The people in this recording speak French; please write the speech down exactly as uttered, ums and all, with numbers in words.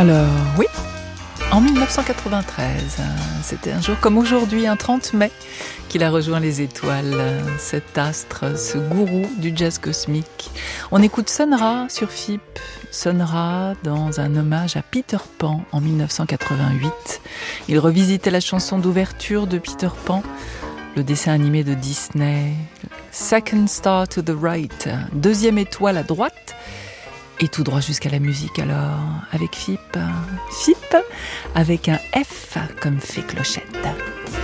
Alors, oui, en dix-neuf cent quatre-vingt-treize, c'était un jour comme aujourd'hui, un trente mai, qu'il a rejoint les étoiles, cet astre, ce gourou du jazz cosmique. On écoute Sun Ra sur F I P, Sun Ra dans un hommage à Peter Pan en dix-neuf cent quatre-vingt-huit. Il revisitait la chanson d'ouverture de Peter Pan, le dessin animé de Disney, Second Star to the Right, deuxième étoile à droite, et tout droit jusqu'à la musique alors, avec F I P, F I P avec un F comme fait clochette.